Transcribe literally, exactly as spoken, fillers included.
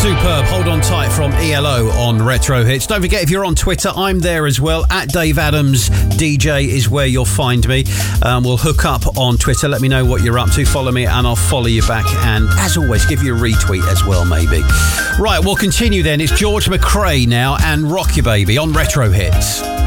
Superb. Hold on tight from E L O on Retro Hits. Don't forget, if you're on Twitter, I'm there as well. At Dave Adams D J is where you'll find me. Um, we'll hook up on Twitter. Let me know what you're up to. Follow me and I'll follow you back. And as always, give you a retweet as well, maybe. Right, we'll continue then. It's George McRae now and Rock You Baby on Retro Hits.